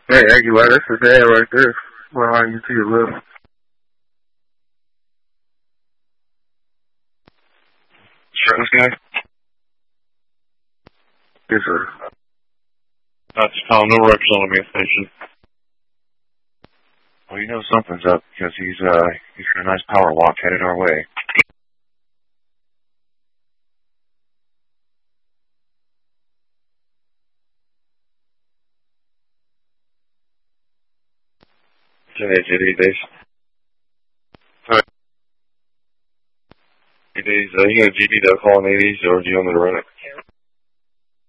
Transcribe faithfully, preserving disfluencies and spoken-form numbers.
Hey, Aguilar, that's the dad right there. Behind you to your left. Shirtless guy? Yes, sir. That's Tom, no reps on the main station. Well, you know something's up because he's, uh, he's got a nice power walk headed our way. ten eight J D days. Alright. Hey, days, uh, you got a G D that calling eighties or do you want me to run it?